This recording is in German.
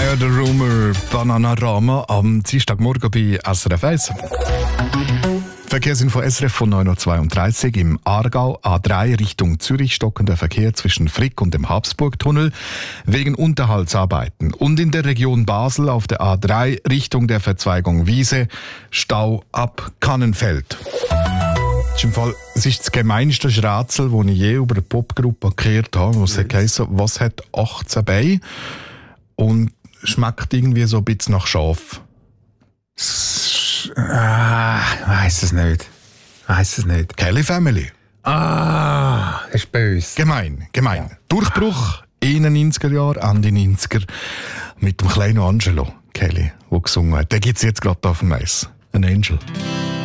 Fire the Rumor, Bananarama am Dienstagmorgen bei SRF 1. Verkehrsinfo SRF von 9.32 Uhr im Aargau, A3 Richtung Zürich, stockender Verkehr zwischen Frick und dem Habsburgtunnel wegen Unterhaltsarbeiten. Und in der Region Basel auf der A3 Richtung der Verzweigung Wiese, Stau ab Kannenfeld. Es ist das gemeinste Rätsel, das ich je über eine Popgruppe gehört habe. Es heisst, was hat 18 Beine und schmeckt irgendwie so ein bisschen nach Schaf. Weiss es nicht. Kelly Family. Das ist böse. Gemein. Ja. Durchbruch in den 90er Jahren, Ende 90er, mit dem kleinen Angelo Kelly, der gesungen hat. Der gibt es jetzt gerade auf dem Eis. Ein Angel.